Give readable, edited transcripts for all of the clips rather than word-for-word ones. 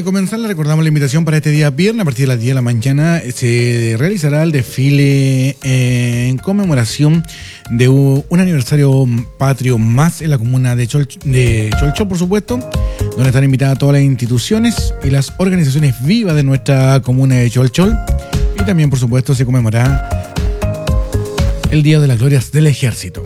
comenzar, le recordamos la invitación para este día viernes. A partir de las 10 de la mañana se realizará el desfile en conmemoración de un aniversario patrio más en la comuna de Cholchol, por supuesto, donde están invitadas todas las instituciones y las organizaciones vivas de nuestra comuna de Cholchol. Y también, por supuesto, se conmemorará el Día de las Glorias del Ejército.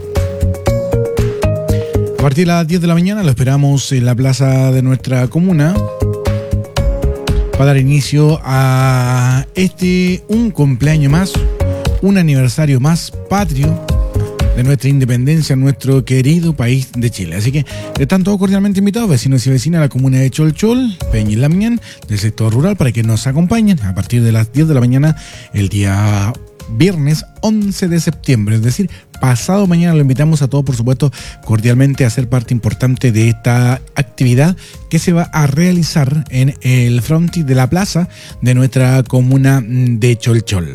A partir de las 10 de la mañana lo esperamos en la plaza de nuestra comuna para dar inicio a un cumpleaños más, un aniversario más patrio de nuestra independencia, nuestro querido país de Chile. Así que están todos cordialmente invitados, vecinos y vecinas de la comuna de Cholchol, Peña y Lamián, del sector rural, para que nos acompañen a partir de las 10 de la mañana el día viernes 11 de septiembre, es decir, pasado mañana. Lo invitamos a todos, por supuesto, cordialmente a ser parte importante de esta actividad que se va a realizar en el frontis de la plaza de nuestra comuna de Cholchol.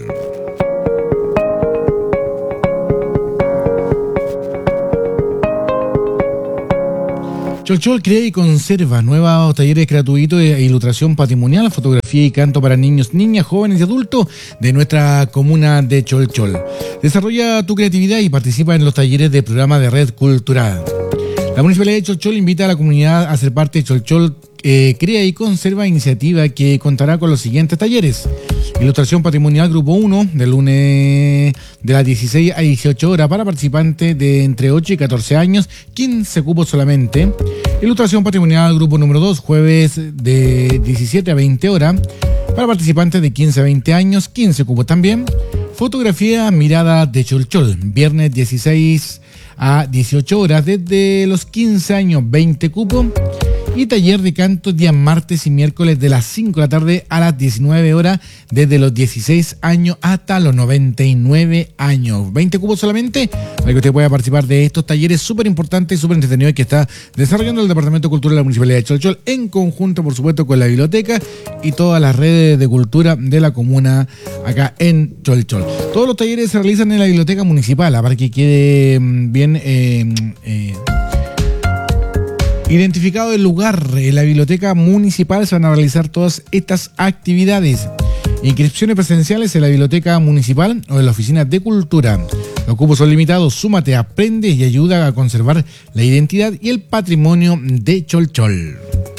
Cholchol crea y conserva nuevos talleres gratuitos de ilustración patrimonial, fotografía y canto para niños, niñas, jóvenes y adultos de nuestra comuna de Cholchol. Desarrolla tu creatividad y participa en los talleres del programa de Red Cultural. La Municipalidad de Cholchol invita a la comunidad a ser parte de Cholchol Crea y Conserva, iniciativa que contará con los siguientes talleres: ilustración patrimonial grupo 1, de lunes de las 16 a 18 horas para participantes de entre 8 y 14 años, 15 cupos solamente. Ilustración patrimonial grupo número 2, jueves de 17 a 20 horas para participantes de 15 a 20 años, 15 cupos también. Fotografía Mirada de Cholchol, viernes 16 a 18 horas, desde los 15 años, 20 cupos. Y taller de canto días martes y miércoles de las 5 de la tarde a las 19 horas, desde los 16 años hasta los 99 años. 20 cupos solamente para que usted pueda participar de estos talleres súper importantes y súper entretenidos que está desarrollando el Departamento de Cultura de la Municipalidad de Cholchol, en conjunto, por supuesto, con la biblioteca y todas las redes de cultura de la comuna acá en Cholchol. Todos los talleres se realizan en la biblioteca municipal, para que quede bien identificado el lugar. En la biblioteca municipal se van a realizar todas estas actividades. Inscripciones presenciales en la biblioteca municipal o en la oficina de cultura. Los cupos son limitados. Súmate, aprende y ayuda a conservar la identidad y el patrimonio de Cholchol.